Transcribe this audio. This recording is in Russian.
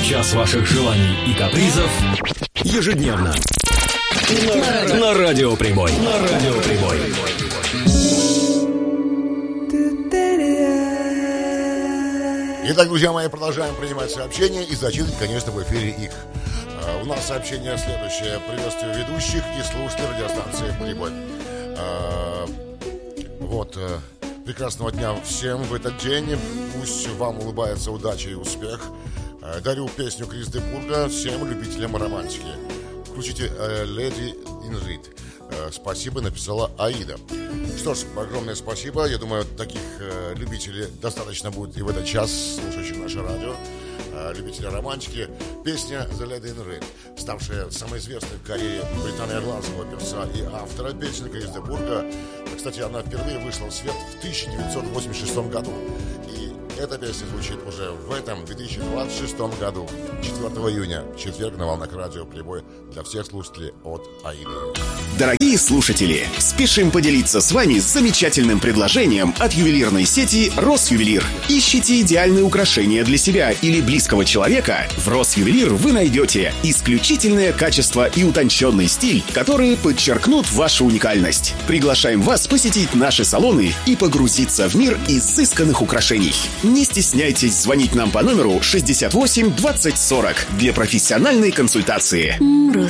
Час ваших желаний и капризов ежедневно на Радио Прибой. На Радио Прибой. Итак, друзья мои, продолжаем принимать сообщения и зачитывать, конечно, в эфире их. У нас сообщение следующее. Приветствую ведущих и слушателей радиостанции «Прибой». Прекрасного дня всем в этот день. Пусть вам улыбается удача и успех. Дарю песню Крис де Бурга всем любителям романтики. Включите «Lady in Red». Спасибо, написала Аида. Что ж, огромное спасибо. Я думаю, таких любителей достаточно будет и в этот час, слушающих наше радио. Любители романтики. Песня «The Lady in Red», ставшая самой известной в карьере британо-ирландского певца и автора песни Крис де Бурга. Кстати, она впервые вышла в свет в 1986 году. И эта песня звучит уже в этом 2026 году, 4 июня, в четверг на волнах Радио Прибой для всех слушателей от Аиды. Дорогие слушатели, спешим поделиться с вами замечательным предложением от ювелирной сети «Росювелир». Ищите идеальные украшения для себя или близкого человека? В «Росювелир» вы найдете исключительное качество и утонченный стиль, которые подчеркнут вашу уникальность. Приглашаем вас посетить наши салоны и погрузиться в мир изысканных украшений. Не стесняйтесь звонить нам по номеру 68 20 40 для профессиональной консультации.